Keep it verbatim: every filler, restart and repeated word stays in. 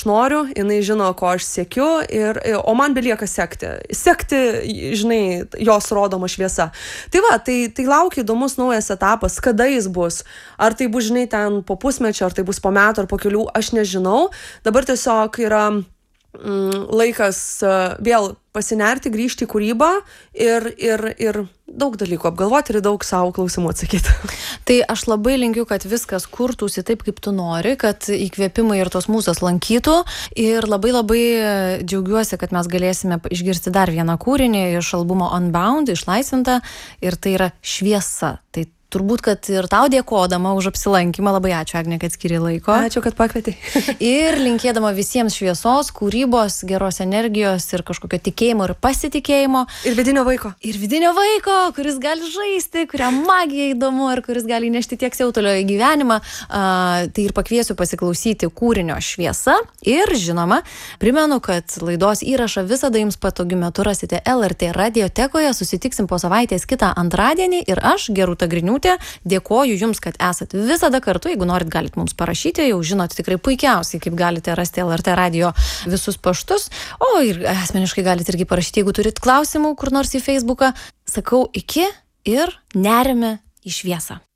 aš noriu, jinai žino, ko aš siekiu, ir, o man belieka sekti. Sekti, žinai, jos rodoma šviesa. Tai va, tai, tai laukia įdomus naujas etapas, kada jis bus. Ar tai bus, žinai, ten po pusmečio, ar tai bus po metų, ar po kelių, aš nežinau. Dabar tiesiog yra mm, laikas uh, vėl pasinerti, grįžti į kūrybą ir, ir, ir daug dalykų apgalvoti ir daug savo klausimų atsakyti. Tai aš labai linkiu, kad viskas kurtųsi taip, kaip tu nori, kad įkvėpimai ir tos mūsas lankytų. Ir labai labai džiaugiuosi, kad mes galėsime išgirsti dar vieną kūrinį iš albumo Unbound, išlaisvintą, ir tai yra Šviesa. Tai turbūt, kad ir tau dėkodama už apsilankymą, labai ačiū, Agne, kad skiri laiko. Ačiū, kad pakvietei. Ir linkėdama visiems šviesos, kūrybos, geros energijos ir kažkokio tikėjimo ir pasitikėjimo. Ir vidinio vaiko. Ir vidinio vaiko, kuris gali žaisti, kuriam magija įdomu ir kuris gali nešti tiek siautulio į gyvenimą. Uh, tai ir pakviesiu pasiklausyti kūrinio Šviesa. Ir žinoma, primenu, kad laidos įrašą visada jums patogiu metu rasite L R T radiotekoje. Susitiksim po savaitės kitą antradienį ir aš, Gerūta Griniūtė, dėkoju jums, kad esat visada kartu. Jeigu norit, galit mums parašyti, jau žinot tikrai puikiausiai, kaip galite rasti L R T radio visus paštus. O ir asmeniškai galite irgi parašyti, jeigu turit klausimų kur nors į Facebooką. Sakau iki ir nerime į šviesą.